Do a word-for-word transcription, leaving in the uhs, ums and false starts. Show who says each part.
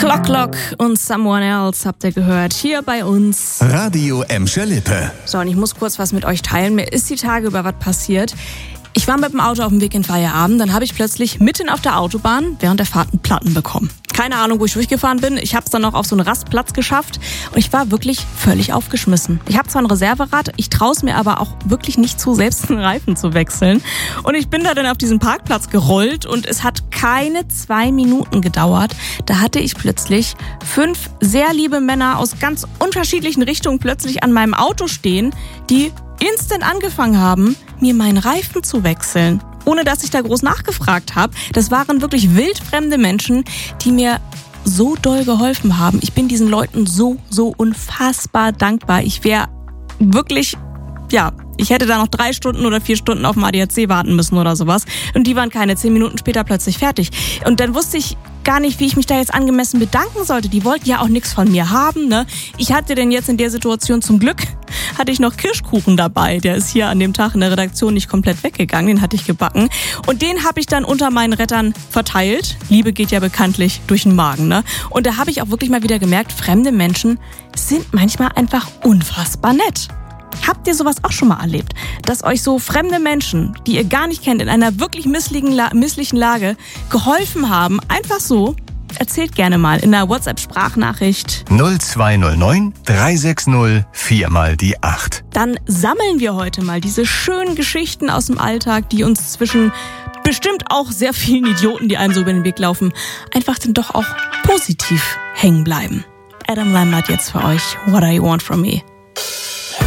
Speaker 1: Clock Clock und Someone Else habt ihr gehört, hier bei uns.
Speaker 2: Radio Emscher Lippe.
Speaker 1: So, und ich muss kurz was mit euch teilen. Mir ist die Tage über was passiert. Ich war mit dem Auto auf dem Weg in Feierabend, dann habe ich plötzlich mitten auf der Autobahn während der Fahrt einen Platten bekommen. Keine Ahnung, wo ich durchgefahren bin. Ich habe es dann noch auf so einen Rastplatz geschafft und ich war wirklich völlig aufgeschmissen. Ich habe zwar ein Reserverad, ich traue es mir aber auch wirklich nicht zu, selbst einen Reifen zu wechseln. Und ich bin da dann auf diesen Parkplatz gerollt und es hat keine zwei Minuten gedauert. Da hatte ich plötzlich fünf sehr liebe Männer aus ganz unterschiedlichen Richtungen plötzlich an meinem Auto stehen, die instant angefangen haben, mir meinen Reifen zu wechseln. Ohne dass ich da groß nachgefragt habe. Das waren wirklich wildfremde Menschen, die mir so doll geholfen haben. Ich bin diesen Leuten so, so unfassbar dankbar. Ich wäre wirklich, ja, ich hätte da noch drei Stunden oder vier Stunden auf dem A D A C warten müssen oder sowas. Und die waren keine zehn Minuten später plötzlich fertig. Und dann wusste ich gar nicht, wie ich mich da jetzt angemessen bedanken sollte. Die wollten ja auch nichts von mir haben, ne? Ich hatte denn jetzt in der Situation zum Glück, hatte ich noch Kirschkuchen dabei. Der ist hier an dem Tag in der Redaktion nicht komplett weggegangen. Den hatte ich gebacken. Und den habe ich dann unter meinen Rettern verteilt. Liebe geht ja bekanntlich durch den Magen, ne? Und da habe ich auch wirklich mal wieder gemerkt, fremde Menschen sind manchmal einfach unfassbar nett. Habt ihr sowas auch schon mal erlebt? Dass euch so fremde Menschen, die ihr gar nicht kennt, in einer wirklich misslichen, La- misslichen Lage geholfen haben? Einfach so? Erzählt gerne mal in einer WhatsApp-Sprachnachricht.
Speaker 2: null zwei null neun drei sechs null vier mal die acht.
Speaker 1: Dann sammeln wir heute mal diese schönen Geschichten aus dem Alltag, die uns zwischen bestimmt auch sehr vielen Idioten, die einem so über den Weg laufen, einfach dann doch auch positiv hängen bleiben. Adam Lambert jetzt für euch. What do you want from me?